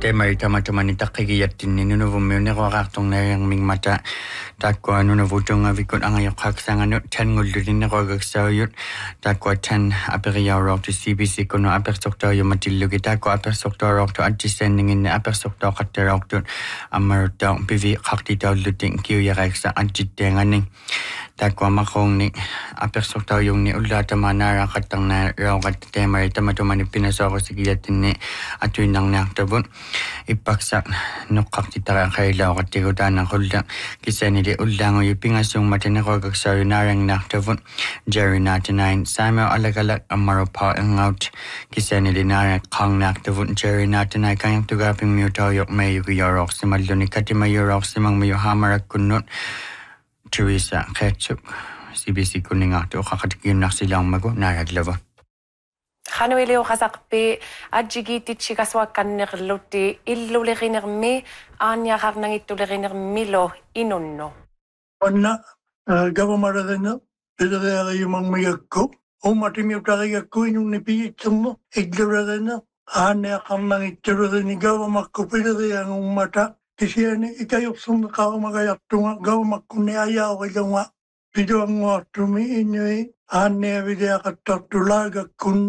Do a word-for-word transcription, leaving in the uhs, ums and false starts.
Temari tama-tamani takigiyattin ninunuvummi uniqoqaartornariang mingmata taakkua nunavutunga vikut angayaqaqsanganu tangullulinneqoqaksariut taakkua tan aperiauroortu C B C kunu apersortoriumatillugi taakkua apersortoriortu attissaanninginne apersortoqattaraortut ammaruttaa pivi qaqtitaullutin kiuyaqaiksa atjitteangani taakkua maqoonni apersortoriumni ullaatamaanaaraqattarnaa rauqat temari tama-tamani pinasoorusигiyattinni atuinnarnaartavut ipaksa noqqartitaraaqailauqattigutaanaqullu kisanili ullaanguyu pingassuummatiniqoqaksariunaarangnaartavut Jerry ninety-nine Samuel alagalak ammarupa angaut kisanili naaraqaarnaartavut Jerry ninety-nine kangtugaapingmiutauyoq mayugiyororsimalluni katimayuroorsimangmiyu haamarakkunnut Teresa Khetchuk C B C kuningaartu uqaqatikiunnarsilaarmagu naaraglava Khanuilio qasaqpi ajigitichikaswakkannerlutti illulerinermi aaniaqarnangittulernermilo inunno Anna gavamaradana pedreariumangmiyakku ummatimiutariakku inunnipiitsammo igluradana aaniaqarnangittulerni gavamakku pedreangummata kisiani ikayuqsunna qaamagayartunga gavamakkunni ayaawilunga piduanguartumi inui aanniavideaqattartulaagakkun